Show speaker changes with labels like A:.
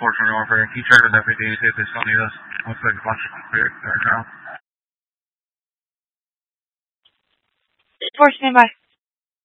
A: Fortune Warfare. Keep checking with FAD, see if they still need us. Looks like a bunch of right now.
B: Force standby.